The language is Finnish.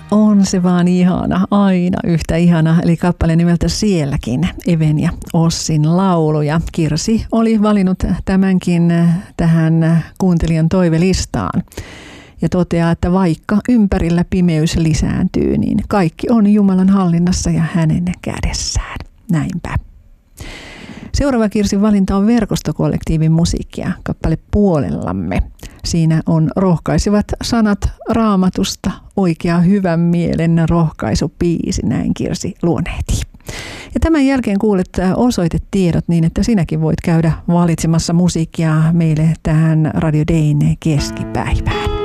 On se vaan ihana, aina yhtä ihana, eli kappale nimeltä Sielläkin, Even ja Ossin laulu. Ja Kirsi oli valinnut tämänkin tähän kuuntelijan toivelistaan. Ja toteaa, että vaikka ympärillä pimeys lisääntyy, niin kaikki on Jumalan hallinnassa ja hänen kädessään. Näinpä. Seuraava Kirsin valinta on verkostokollektiivin musiikkia, kappale Puolellamme. Siinä on rohkaisevat sanat Raamatusta, oikea hyvän mielen rohkaisubiisi, näin Kirsi luonnehtii. Ja tämän jälkeen kuulet osoitetiedot niin, että sinäkin voit käydä valitsemassa musiikkia meille tähän Radio Dayn keskipäivään.